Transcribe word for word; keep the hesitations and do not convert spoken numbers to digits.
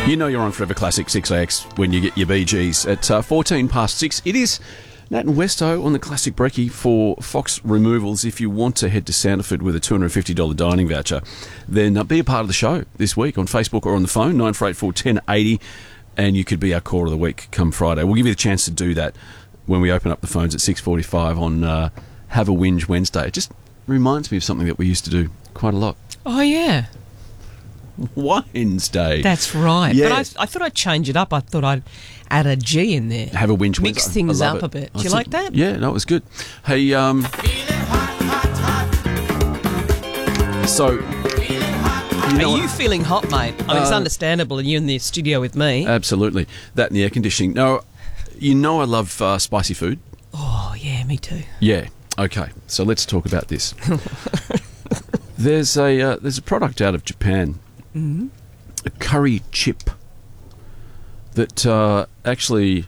You know you're on Forever Classic six A X when you get your B Gs. At uh, fourteen past six, it is Nat and Westo on the Classic Brekkie for Fox Removals. If you want to head to Sanderford with a two hundred fifty dollars dining voucher, then uh, be a part of the show this week on Facebook or on the phone, nine four eight four, one zero eight zero, and you could be our Core of the Week come Friday. We'll give you the chance to do that when we open up the phones at six forty-five on uh, Have a Whinge Wednesday. It just reminds me of something that we used to do quite a lot. Oh, yeah. Wednesday. That's right. Yeah. But I, I thought I'd change it up. I thought I'd add a G in there. Have a Whinge Wednesday. Mix things I love up it. a bit. I Do you think- like that? Yeah, no, it was good. Hey, um... so... You know Are what? you feeling hot, mate? I mean, it's Uh, understandable, and you're in the studio with me. Absolutely. That and the air conditioning. No, you know I love uh, spicy food. oh, yeah, me too. Yeah. Okay. So let's talk about this. there's a uh, there's a product out of Japan, Mm-hmm. a curry chip that uh, actually